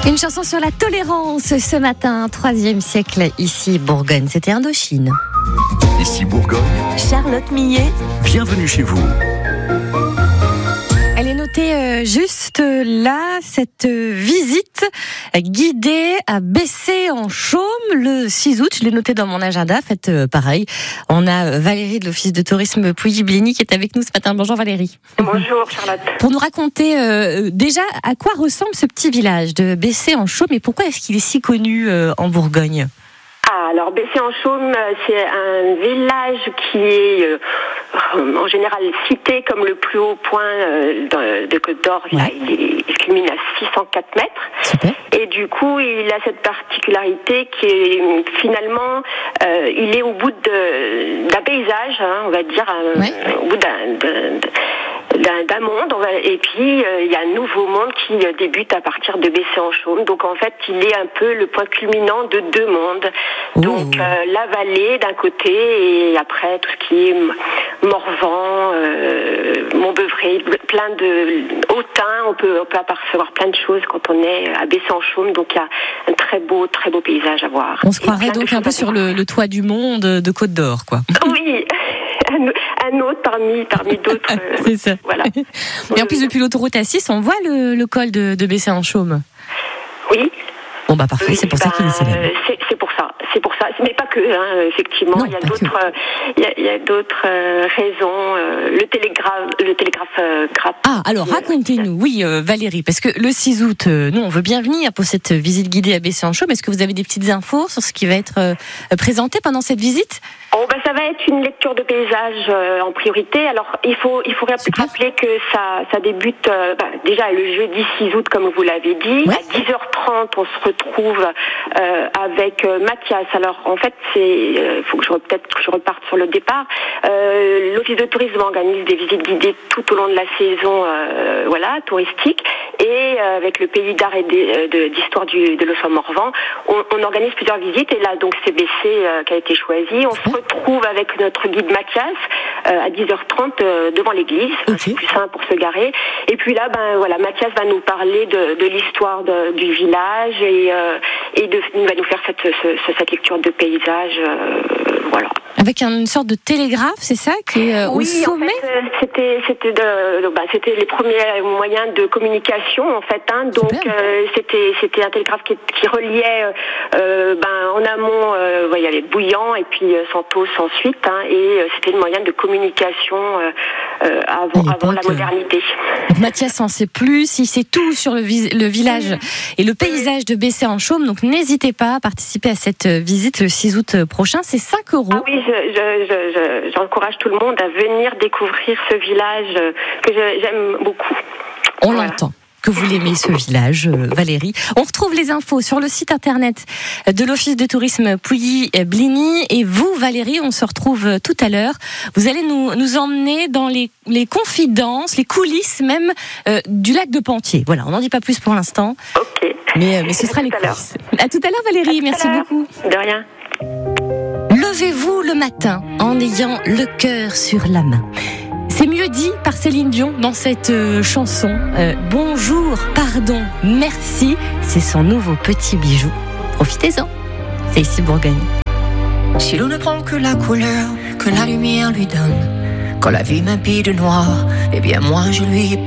Une chanson sur la tolérance ce matin, 3e siècle, ici Bourgogne, c'était Indochine. Ici Bourgogne, Charlotte Millet, bienvenue chez vous. Elle est notée juste là, cette visite guidée à Bessay-en-Chaume le 6 août. Je l'ai noté dans mon agenda. Faites pareil. On a Valérie de l'Office de tourisme Pouilly-Bligny qui est avec nous ce matin. Bonjour Valérie. Bonjour Charlotte. Pour nous raconter déjà à quoi ressemble ce petit village de Bessay-en-Chaume et pourquoi est-ce qu'il est si connu en Bourgogne ? Alors Bessay-en-Chaume, c'est un village qui est en général cité comme le plus haut point de Côte d'Or. Ouais. Il culmine à 604 mètres. Super. Et du coup, il a cette particularité qui est finalement, il est au bout d'un paysage, on va dire, au bout d'un monde, et puis il y a un nouveau monde qui débute à partir de Bessay-en-Chaume. Donc en fait, il est un peu le point culminant de deux mondes. Donc la vallée d'un côté et après tout ce qui est Morvan, Montbeuvray, plein de Autun. On peut apercevoir plein de choses quand on est à Bessay-en-Chaume. Donc il y a un très beau paysage à voir. On se croirait donc un peu sur le toit du monde de Côte d'Or, quoi. Oui. Un autre parmi d'autres. C'est ça. Voilà. Et en plus, depuis l'autoroute A6, on voit le col de Bessay-en-Chaume. Oui. Bon, parfait, c'est pour ça qu'il est célèbre. C'est pour ça. Mais pas que, effectivement. Non, il y a d'autres raisons. Le télégraphe gratte. Ah, alors racontez-nous, oui, Valérie, parce que le 6 août, nous, on veut bien venir pour cette visite guidée à Bessay-en-Chaume. Est-ce que vous avez des petites infos sur ce qui va être présenté pendant cette visite ? Ça va être une lecture de paysage en priorité. Alors, il faut rappeler que ça débute déjà le jeudi 6 août, comme vous l'avez dit. Ouais. À 10h30, on se retrouve avec Mathias. Alors, en fait, faut que je reparte sur le départ. L'Office de tourisme organise des visites guidées tout au long de la saison touristique. Et avec le pays d'art et d'histoire de l'Ossau-Morvan, on organise plusieurs visites. Et là, donc, c'est Bessay qui a été choisi. On se retrouve avec notre guide Mathias à 10h30 devant l'église. Okay. C'est plus simple pour se garer. Et puis là, Mathias va nous parler de l'histoire du village et il va nous faire cette lecture de paysage. Voilà. Avec une sorte de télégraphe, c'est ça, qui est au sommet. En fait, c'était les premiers moyens de communication, en fait. Donc c'était un télégraphe qui reliait en amont, il y avait Bouillant et puis Santos ensuite, et c'était le moyen de communication avant la modernité. Mathias en sait plus, il sait tout sur le village et le paysage de Bessay-en-Chaume, donc n'hésitez pas à participer à cette visite le 6 août prochain, c'est 5 €. Ah oui, j'encourage tout le monde à venir découvrir ce village que j'aime beaucoup. On l'entend. Que vous l'aimez ce village, Valérie. On retrouve les infos sur le site internet de l'Office de tourisme Pouilly-Bligny. Et vous, Valérie, on se retrouve tout à l'heure. Vous allez nous emmener dans les confidences, les coulisses même du lac de Pentier. Voilà, on n'en dit pas plus pour l'instant. Ok. Mais ce sera les coulisses. À tout à l'heure, Valérie. Merci beaucoup. De rien. Levez-vous le matin en ayant le cœur sur la main. C'est mieux dit par Céline Dion dans cette chanson. Bonjour, pardon, merci. C'est son nouveau petit bijou. Profitez-en. C'est ici Bourgogne. Si l'on ne prend que la couleur que la lumière lui donne, quand la vie m'habille de noir, eh bien moi je lui